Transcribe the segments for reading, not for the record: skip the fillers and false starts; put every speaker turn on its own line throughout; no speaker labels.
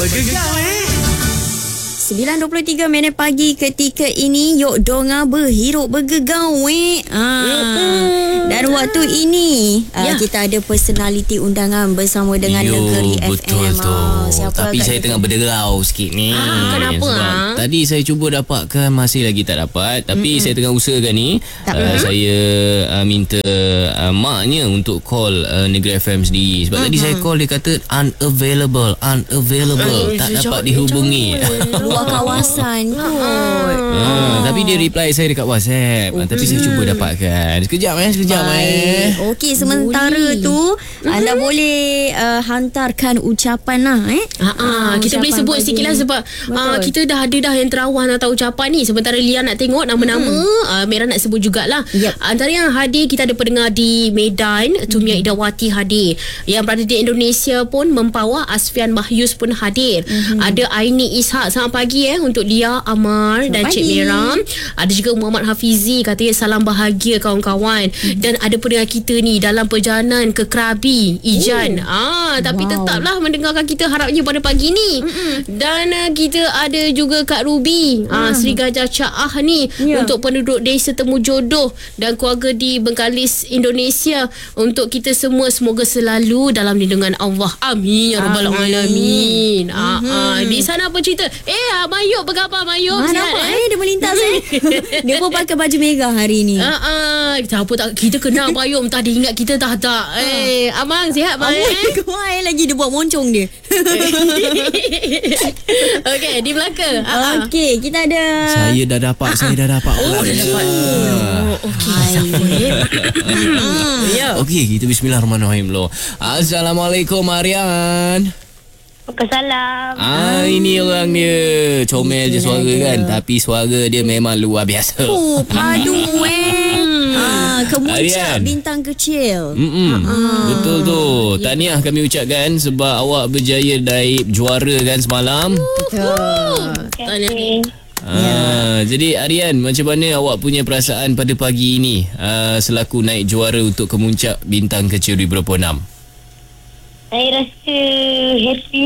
Bergegar
9.23 minit pagi ketika ini. Yuk donga berhirup bergegar Dan waktu ini kita ada personality undangan bersama dengan Negeri
betul
FM.
tu.
Siapa
Tapi saya tengah berderau sikit ni.
Kenapa?
Tadi saya cuba dapatkan, masih lagi tak dapat. Tapi saya tengah usahakan ni. Saya minta maknya untuk call Negeri FM sendiri. Sebab tadi saya call, dia kata unavailable. Tak dapat dihubungi.
luar kawasan kot.
Tapi dia reply saya dekat WhatsApp. Tapi saya cuba dapatkan. Sekejap.
Okey, sementara tu anda boleh hantarkan ucapan lah
kita boleh sebut sikit lah sebab kita dah ada yang terawal nak tahu ucapan ni. Sementara Lia nak tengok nama-nama, Merah nak sebut jugalah. Antara yang hadir, kita ada pendengar di Medan, Tumia Idawati hadir. Yang berada di Indonesia pun Mempawah, Asfian Mahyus pun hadir. Ada Aini Ishak, selamat pagi untuk Lia, Amar dan Cik Merah. Ada juga Muhammad Hafizi, katanya salam bahagia kawan-kawan. Dan ada pendengar kita ni dalam perjalanan ke Krabi, Ijan. Tapi tetaplah mendengarkan kita harapnya pada pagi ni. Dan kita ada juga Kak Ruby, Sri Gajah Caah ni, untuk penduduk desa Temu Jodoh dan keluarga di Bengkalis, Indonesia. Untuk kita semua, semoga selalu dalam lindungan Allah. Amin ya rabbal alamin. Di sana apa cerita? Mayuk berapa Mayuk?
Nampak dia melintas Dia pun pakai baju merah hari ni.
Siapa tak kita kenal Mayuk, entah dia ingat kita tak. Amang sihat bang?
Lagi dia buat moncong dia.
Okey, di belakang.
Okey, kita ada.
Saya dah dapat.
Dah dapat. Okey.
Okey, kita bismillahirrahmanirrahim lo. Assalamualaikum Marian.
Waalaikumsalam.
Ini orang dia comel je suara kan, tapi suara dia memang luar biasa.
Padu kemuncak
Arian,
bintang kecil.
Betul tu. Tahniah kami ucapkan sebab awak berjaya naik juara kan semalam. Jadi Arian, macam mana awak punya perasaan pada pagi ini selaku naik juara untuk kemuncak bintang kecil 2026?
Saya rasa happy.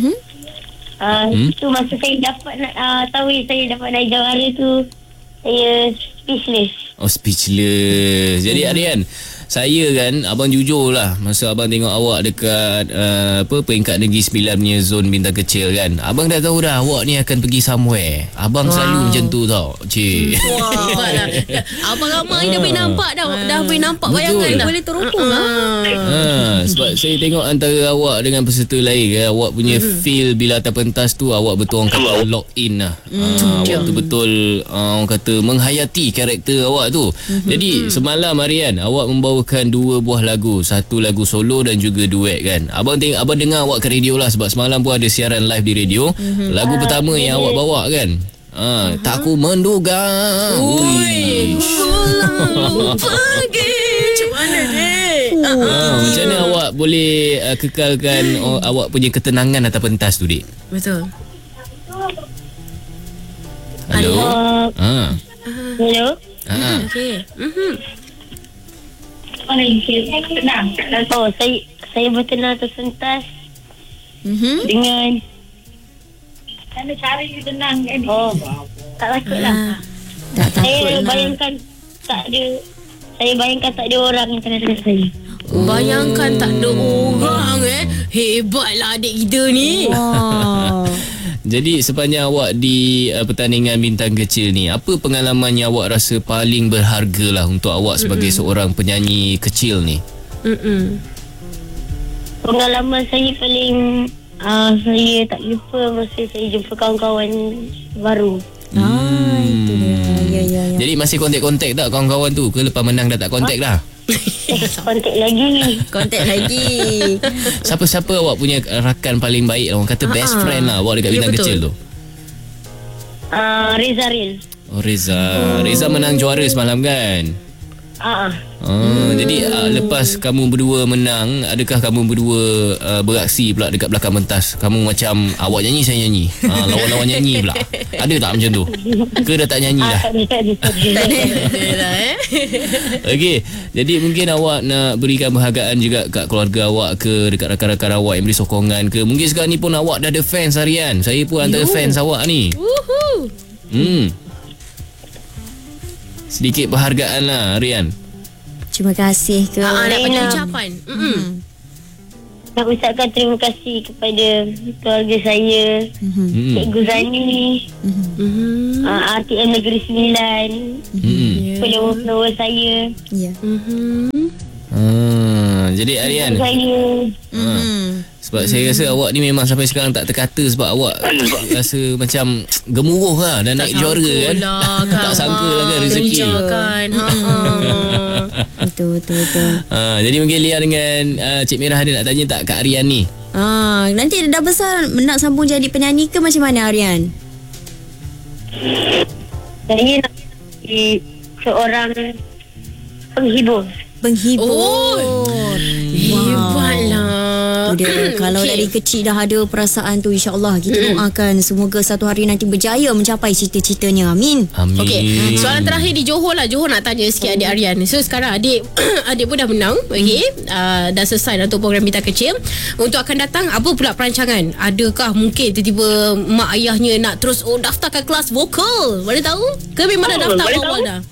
Itu masa saya dapat tahu saya dapat naik juara tu, saya speechless.
Speechless. Jadi Arian, saya kan, abang jujur lah, masa abang tengok awak dekat peringkat negeri 9 punya zon bintang kecil kan, abang dah tahu dah awak ni akan pergi somewhere. Abang selalu macam tu tau, cik.
Abang ramai dah boleh nampak dah. Dah boleh nampak bayangan dah. Boleh teropong lah.
Sebab saya tengok antara awak dengan peserta lain kan, awak punya feel bila atas pentas tu, awak betul orang kata lock in lah. Awak betul-betul orang kata menghayati karakter awak tu. Jadi semalam Arian, awak membawakan 2 buah lagu, satu lagu solo dan juga duet kan. Abang dengar awak ke radio lah, sebab semalam pun ada siaran live di radio. Lagu pertama yang awak bawa kan, tak ku menduga.
Macam mana ni?
Macam mana awak boleh kekalkan awak punya ketenangan atas pentas tu, dik?
Betul.
Hello.
Hello.
Okey.
Tenang. Saya bertenang atas pentas dengan mana cara you tenang kan? Tak takut lah. Saya bayangkan tak ada orang yang tengah saya.
Bayangkan tak ada orang. Hebatlah adik kita ni.
Jadi sepanjang awak di pertandingan bintang kecil ni, apa pengalaman yang awak rasa paling berharga lah untuk awak sebagai seorang penyanyi kecil ni?
Pengalaman saya paling saya tak lupa masa saya jumpa kawan-kawan baru.
Itu dia. Ya.
Jadi masih kontak-kontak tak kawan-kawan tu? Ke lepas menang dah tak kontak dah?
Kontak lagi.
Siapa-siapa awak punya rakan paling baik, orang kata best friend lah awak dekat bintang kecil tu?
Reza Ril.
Reza menang juara semalam kan? Jadi lepas kamu berdua menang, adakah kamu berdua beraksi pula dekat belakang pentas? Kamu macam awak nyanyi, saya nyanyi, lawan-lawan nyanyi pula. Ada tak macam tu? Ke dah tak nyanyi dah? Okey, jadi mungkin awak nak berikan penghargaan juga kat keluarga awak ke, dekat rakan-rakan awak yang beri sokongan ke. Mungkin sekarang ni pun awak dah ada fans harian. Saya pun antara fans awak ni. Sedikit penghargaan lah Rian.
Terima kasih ke
nak bagi ucapan.
Nak ucapkan terima kasih kepada keluarga saya, Cikgu Zani, RTM Negeri 9, follower saya.
Ya.
Jadi Arian,
Saya
sebab saya rasa awak ni memang sampai sekarang tak terkata, sebab awak rasa macam gemuruh lah dah naik juara kan. Tak sangka lah kan rezeki.
Betul.
Jadi mungkin Lia dengan Cik Merah ada nak tanya tak kat Arian ni?
Nanti dah besar nak sambung jadi penyanyi ke macam mana Arian?
saya nak jadi seorang penghibur.
Hebatlah.
Dia, kalau dari kecil dah ada perasaan tu, insyaAllah kita doakan semoga satu hari nanti berjaya mencapai cita-citanya. Amin.
Okey, soalan terakhir di Johor lah. Johor nak tanya sikit adik Arian. So sekarang adik pun dah menang. Dah selesai dah untuk program Bintang Kecil. Untuk akan datang, apa pula perancangan? Adakah mungkin tiba-tiba mak ayahnya nak terus daftarkan kelas vokal? Mana tahu? Ke memang dah daftar awal dah?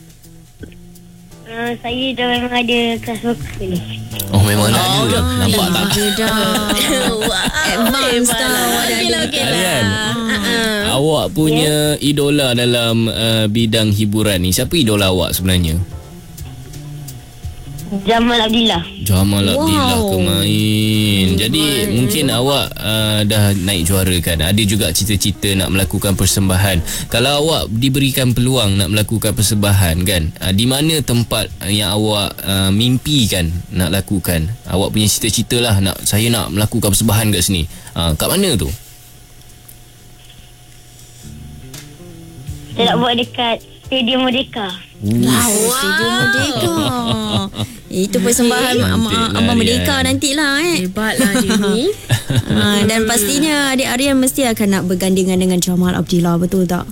Saya dah memang ada kelas vokal.
Memang ada. Nampak tak?
Advance tau.
Arian, awak punya idola dalam bidang hiburan ni, siapa idola awak sebenarnya?
Jamal Abdillah.
Jamal Abdillah kemain. Jadi mungkin awak dah naik juara kan. Ada juga cita-cita nak melakukan persembahan. Kalau awak diberikan peluang nak melakukan persembahan kan, di mana tempat yang awak mimpikan nak lakukan? Awak punya cita-cita lah, saya nak melakukan persembahan kat sini. Kat mana tu?
Saya nak buat dekat Stadium Merdeka.
Stadium Merdeka. Itu persembahan Abang Merdeka nantilah
Hebatlah dia ni.
Dan pastinya adik Arian mesti akan nak bergandengan dengan Jamal Abdillah, betul tak?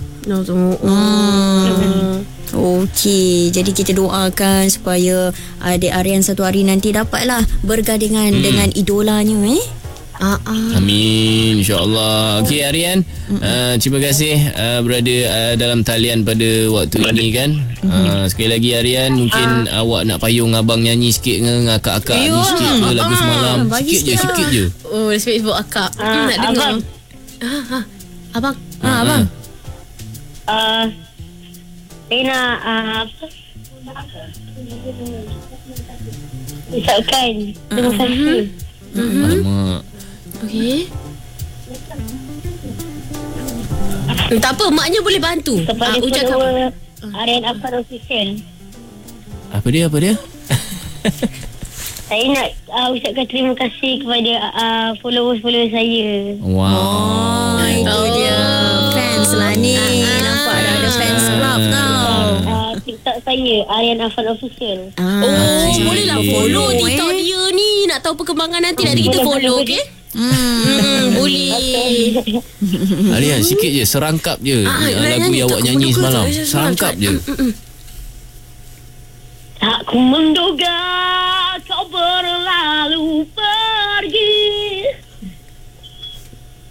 Okey, jadi kita doakan supaya adik Arian satu hari nanti dapatlah bergandengan dengan idolanya
Amin, insyaAllah. Okey Arian, terima kasih berada dalam talian pada waktu ini kan. Sekali lagi Arian, mungkin awak nak payung abang nyanyi sikit dengan akak-akak ni sikit ke lagu semalam. Sikit je.
Facebook akak nak dengar. Abang.
Abang.
Saya nak ucapkan terima kasih.
Alamak.
Okey. Tak apa, maknya boleh bantu.
Kepada follower Arian Afan Official.
Apa dia?
Saya nak ucapkan terima kasih kepada follower-follower saya.
Wow.
Itu dia. Fans lah ni. Nampak dah ada fans club tau.
TikTok saya Arian Afan Official.
Bolehlah follow TikTok dia ni. Nak tahu perkembangan nanti nanti kita follow, okey? Boleh.
Arian, sikit je, serangkap je lagu yang awak nyanyi semalam. Serangkap je.
Tak ku menduga kau berlalu